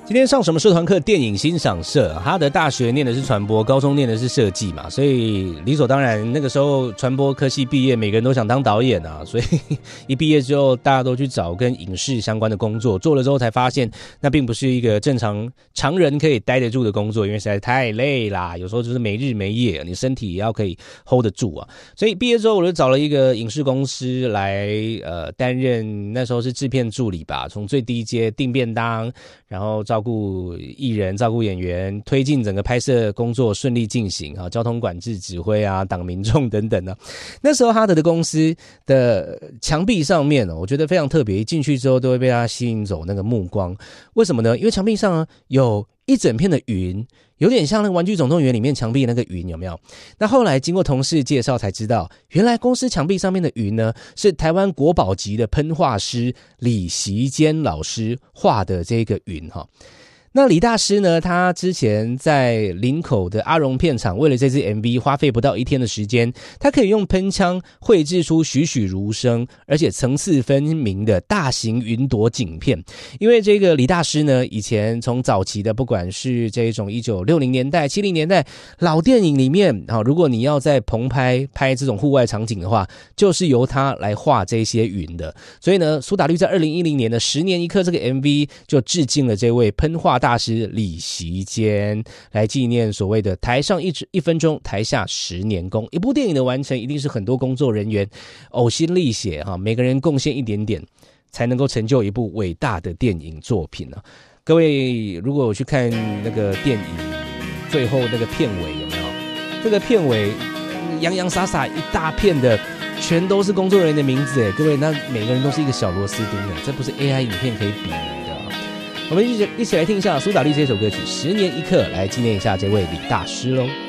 今天上什么社团课？电影欣赏社。哈德大学念的是传播，高中念的是设计嘛，所以理所当然，那个时候传播科系毕业，每个人都想当导演啊，所以一毕业之后，大家都去找跟影视相关的工作，做了之后才发现，那并不是一个常人可以待得住的工作，因为实在太累啦，有时候就是没日没夜，你身体也要可以 hold 得住啊。所以毕业之后，我就找了一个影视公司来担任，那时候是制片助理吧，从最低阶订便当，然后照顾艺人、照顾演员，推进整个拍摄工作顺利进行啊，交通管制、指挥啊、挡民众等等啊。那时候哈德的公司的墙壁上面我觉得非常特别，一进去之后都会被他吸引走那个目光。为什么呢？因为墙壁上有一整片的云，有点像那个《玩具总动员》里面墙壁那个云，有没有？那后来经过同事介绍才知道，原来公司墙壁上面的云呢，是台湾国宝级的喷画师李习坚老师画的这个云哈。那李大师呢，他之前在林口的阿荣片场，为了这支 MV 花费不到1天的时间，他可以用喷枪绘制出栩栩如生而且层次分明的大型云朵景片。因为这个李大师呢，以前从早期的不管是这种1960年代、70年代老电影里面，如果你要在棚拍这种户外场景的话，就是由他来画这些云的。所以呢，苏打绿在2010年的10年一刻这个 MV 就致敬了这位喷画大师李习坚，来纪念所谓的台上1分钟，台下10年功。一部电影的完成，一定是很多工作人员呕心沥血每个人贡献一点点，才能够成就一部伟大的电影作品啊！各位，如果我去看那个电影最后那个片尾，有没有？这个片尾洋洋洒洒一大片的，全都是工作人员的名字各位，那每个人都是一个小螺丝钉这不是 AI 影片可以比拟的。我们一起来听一下苏打绿这首歌曲《10年一刻》，来纪念一下这位李大师咯。